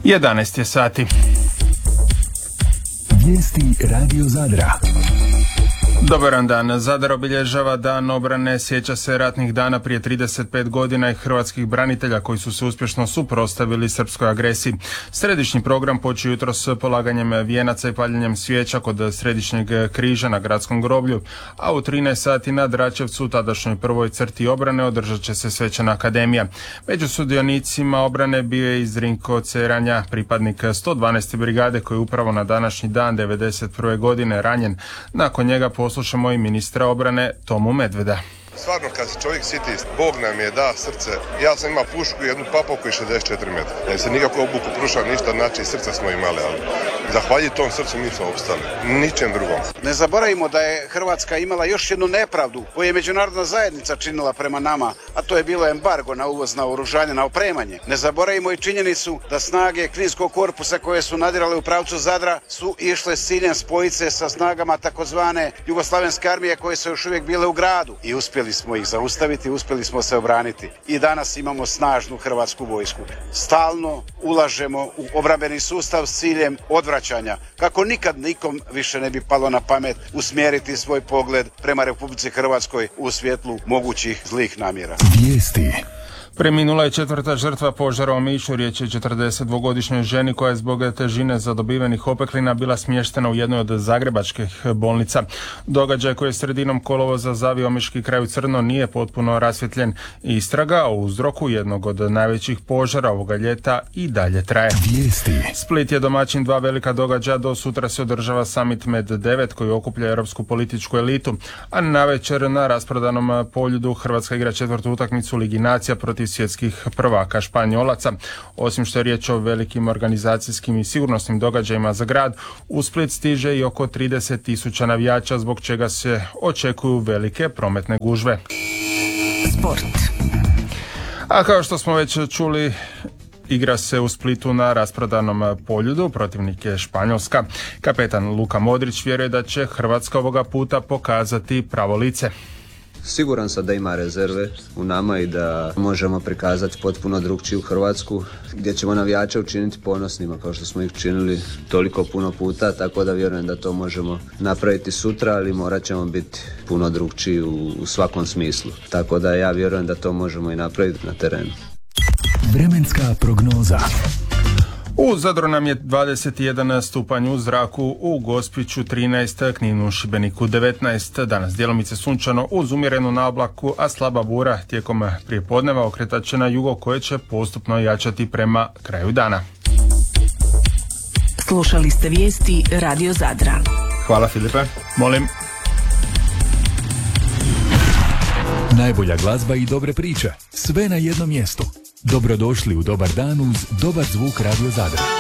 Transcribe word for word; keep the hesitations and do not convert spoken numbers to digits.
jedanaest je sati. Vijesti Radio Zadra. Dobar dan. Zadar obilježava Dan obrane, sjeća se ratnih dana prije trideset pet godina i hrvatskih branitelja koji su se uspješno suprotstavili srpskoj agresiji. Središnji program počeo jutros s polaganjem vijenaca i paljenjem svijeća kod središnjeg križa na gradskom groblju, a u trinaest sati na Dračevcu, tadašnjoj prvoj crti obrane, održat će se svečana akademija. Među sudionicima obrane bio je i Zrinko Ceranja, pripadnik sto dvanaeste brigade koji je upravo na današnji dan devedeset prve godine ranjen. Nakon njega poslušamo i ministra obrane Tomu Medveda. Stvarno, kad se čovjek siti, Bog nam je da srce. Ja sam imao pušku i jednu papovku i šezdeset četiri metra. Ne se nikako obuku prušao ništa, znači srce smo imali, ali zahvaljujući tom srcu mi smo opstali. Ničem drugom. Ne zaboravimo da je Hrvatska imala još jednu nepravdu koju je međunarodna zajednica činila prema nama, a to je bilo embargo na uvoz naoružanja, na opremanje. Ne zaboravimo i činjenicu da snage Kninskog korpusa koje su nadirale u pravcu Zadra su išle s ciljem spojiti se sa snagama takozvane Jugoslavenske armije koje su još uvijek bile u gradu i uspjeli smo ih zaustaviti, uspjeli smo se obraniti i danas imamo snažnu hrvatsku vojsku. Stalno ulažemo u obrambeni sustav s ciljem odvraćanja, kako nikad nikom više ne bi palo na pamet usmjeriti svoj pogled prema Republici Hrvatskoj u svjetlu mogućih zlih namjera. Vijesti. Preminula je četvrta žrtva požara u Omišu. Riječ je četrdesetdvogodišnjoj ženi koja je zbog težine zadobivenih opeklina bila smještena u jednoj od zagrebačkih bolnica. Događaj koji je sredinom kolovoza zavio omiški kraj u crno nije potpuno rasvjetljen. Istraga o uzroku jednog od najvećih požara ovoga ljeta i dalje traje. Vijesti. Split je domaćin dva velika događaja. Do sutra se održava Summit Med devet koji okuplja europsku političku elitu, a navečer na rasprodanom Poljudu Hrvatska igra četvrtu utakmicu Ligi nacija protiv svjetskih prvaka Španjolaca. Osim što je riječ o velikim organizacijskim i sigurnosnim događajima za grad, u Split stiže i oko trideset tisuća navijača, zbog čega se očekuju velike prometne gužve. Sport. A kao što smo već čuli, igra se u Splitu na rasprodanom Poljudu, protivnik je Španjolska. Kapetan Luka Modrić vjeruje da će Hrvatska ovoga puta pokazati pravo lice. Siguran sam da ima rezerve u nama i da možemo prikazati potpuno drugčiju Hrvatsku, gdje ćemo navijače učiniti ponosnima kao što smo ih činili toliko puno puta, tako da vjerujem da to možemo napraviti sutra, ali morat ćemo biti puno drugčiji u, u svakom smislu. Tako da ja vjerujem da to možemo i napraviti na terenu. Vremenska prognoza. U Zadru nam je dvadeset jedan stupanj u zraku, u Gospiću trinaest, Kninu, Šibeniku devetnaest. Danas djelomice sunčano uz umjerenu naoblaku, a slaba bura tijekom prijepodneva okretat će na jugo koje će postupno jačati prema kraju dana. Slušali ste vijesti Radio Zadra. Hvala Filipe. Molim. Najbolja glazba i dobre priče. Sve na jednom mjestu. Dobrodošli u Dobar dan uz dobar zvuk Radio Zadra.